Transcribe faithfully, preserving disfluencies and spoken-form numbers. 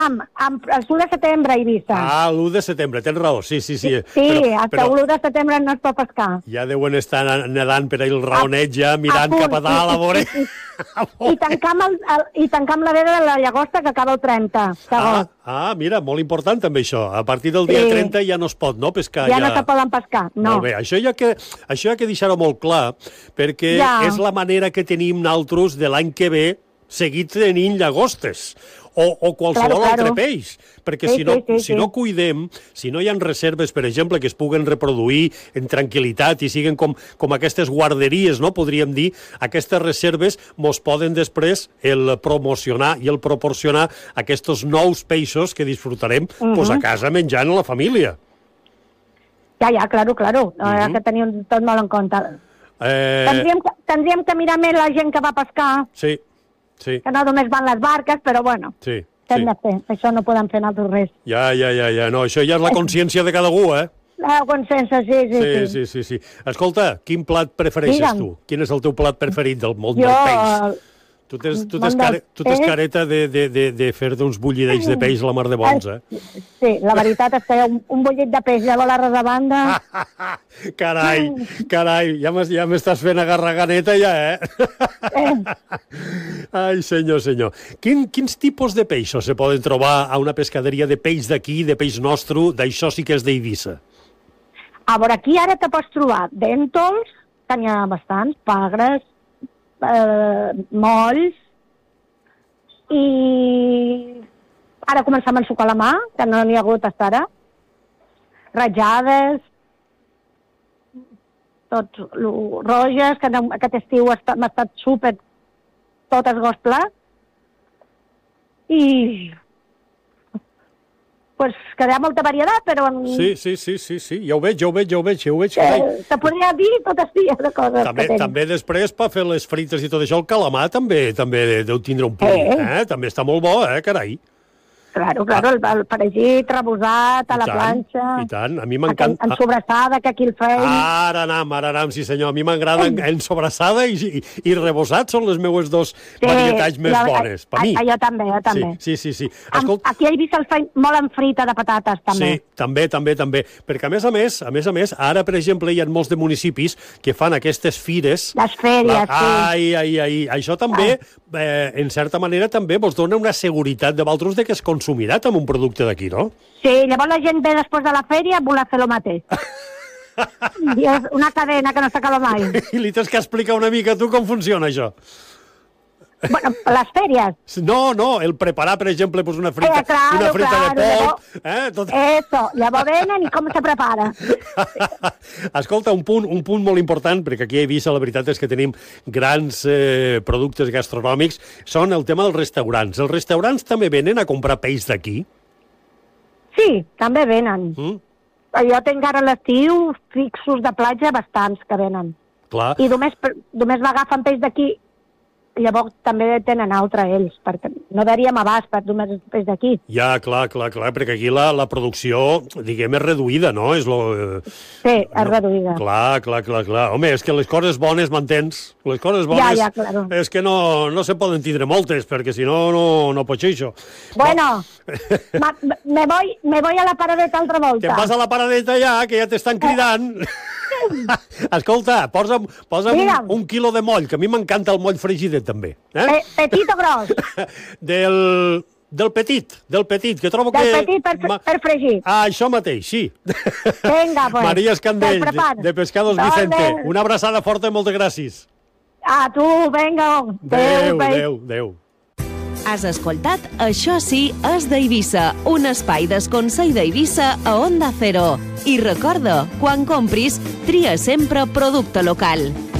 Amb, amb el u de setembre a Eivissa. Ah, l'u de setembre, tens raó, sí, sí, sí. Sí, però, hasta però l'u de setembre no es pot pescar. ja deuen estar nedant per ahí el raonet ja, mirant cap a dalt a veure... I tancam, el, el, i tancam la veda de la llagosta que acaba el trenta. Ah, ah, mira, molt important també això. A partir del dia sí. trenta ja no es pot, no, pescar? Ja, ja... no se poden pescar, no. Molt bé, això ja que, això ja que deixar-ho molt clar, perquè ja. és la manera que tenim naltros de l'any que ve seguir tenint llagostes. O, o qualsevol claro, claro. altre peix, perquè sí, si, no, sí, sí, si sí. no cuidem, si no hi ha reserves, per exemple, que es puguen reproduir en tranquil·litat i siguen com, com aquestes guarderies, no podríem dir, aquestes reserves mos poden després el promocionar i el proporcionar aquests nous peixos que disfrutarem uh -huh. pues, a casa menjant a la família. Ja, ja, claro, claro, uh -huh. que tenim tot molt en compte. Eh... Tendríem, tendríem que mirar més la gent que va a pescar. Sí. Sí. Que no només van les barques, però bueno, sí, què hem sí. de fer? Això no podem fer nosaltres res. Ja, ja, ja, ja, no, això ja és la consciència de cada algú, eh? La consciència, sí, sí, sí. Sí, sí, sí, sí. Escolta, quin plat prefereixes Digue'm. tu? Quin és el teu plat preferit del món jo... del peix? Tu tens, tu tens, care, tu tens careta de, de, de, de fer-te uns bullidets de peix a la mar de bons, eh? Sí, la veritat és que un, un bullit de peix de bolarres de banda... Carai, carai, ja m'estàs fent agarrar ganeta ja, eh? eh? Ai, senyor, senyor. Quin, quins tipus de peixos se poden trobar a una pescaderia de peix d'aquí, de peix nostre, d'això sí que és d'Eivissa? A veure, aquí ara te pots trobar dèntols, que n'hi ha bastants, pagres, eh, molls, i ara comencem a ensucar la mà, que no n'hi ha hagut fins ara, ratjades, tots roges, que aquest estiu m'ha estat súper tot el gos pla, i pues que hi ha molta varietat, però... Sí, sí, sí, sí, sí, ja ho veig, ja ho veig, ja ho veig, ja ho veig. Eh, te podria dir tot el dia de coses també, que tens. També després, per fer les frites i tot això, el calamar també també deu tindre un punt, eh? eh? També està molt bo, eh, carai. Claro, claro, ah. el, el fregit, rebosat, a la tant, planxa... I tant, a mi m'encanta... En sobrassada, que aquí el feim... Ara anam, ara anam, sí senyor. A mi m'agrada en, en sobrassada i, i, i rebosat són les meues dos sí, varietats més jo, bones, per a, mi. A, jo també, jo també. Sí, sí, sí. sí. Escolt... Aquí he vist el feim molt en frita de patates, també. Sí, també, també, també. Perquè a més a més, a més a més, ara, per exemple, hi ha molts de municipis que fan aquestes fires... Les fèries, la... sí. Ai, ai, ai. Això també, ah. eh, en certa manera, també vos dona una seguretat de vosaltres de que es consumirà amb un producte d'aquí, no? Sí, llavors la gent ve després de la fèria a voler fer el mateix. I és una cadena que no s'acaba mai. I li tens que explicar una mica tu com funciona això. Bueno, les fèries. No, no, el preparar, per exemple, pues una frita, eh, claro, una frita claro, de polp. Eh, tot... Eso, llavors venen i com se prepara. Escolta, un punt, un punt molt important, perquè aquí a Eivissa la veritat és que tenim grans eh, productes gastronòmics, són el tema dels restaurants. Els restaurants també venen a comprar peix d'aquí? Sí, també venen. Mm? Jo tinc ara a l'estiu fixos de platja bastants que venen. Clar. I només, només m'agafen peix d'aquí. Llavors també tenen altre ells, perquè no daríem abast per només peix d'aquí. Ja, clar, clar, clar, perquè aquí la, la producció, diguem, és reduïda, no? És lo, eh, sí, és no, reduïda. Clar, clar, clar, clar. Home, és que les coses bones, m'entens? Les coses bones ja, ja, claro. És que no, no se poden tindre moltes, perquè si no, no, no pots això. Bueno, ma, me, voy, me voy a la paradeta altra volta. Que vas a la paradeta ja, que ja t'estan cridant. Escolta, posa'm, posa'm un, un quilo de moll, que a mi m'encanta el moll fregidet, també. Eh? Pe petit o gros? del, del petit, del petit, que trobo del que... Del petit per, per fregir. Ah, això mateix, sí. Vinga, pues. Maria Escandell, de, de Pescados Dónde? Vicente. Una abraçada forta i moltes gràcies. A tu, vinga. Adéu, adéu, adéu. Has escoltat Això sí és d'Eivissa, un espai d'esconsell d'Eivissa a Onda Cero. I recorda, quan compris, tria sempre producte local.